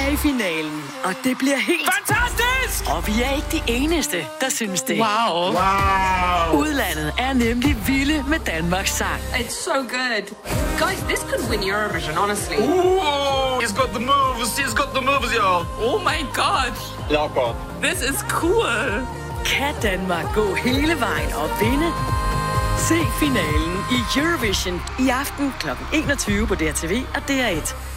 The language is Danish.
er i finalen, og det bliver helt fantastisk! Og vi er ikke de eneste, der synes det. Wow. Udlandet er nemlig vilde med Danmarks sang. It's so good. Guys, this could win Eurovision, honestly. Ooh, he's got the moves, y'all. Oh my god. Jakob. This is cool. Kan Danmark gå hele vejen og vinde? Se finalen i Eurovision i aften kl. 21 på DRTV og DR1.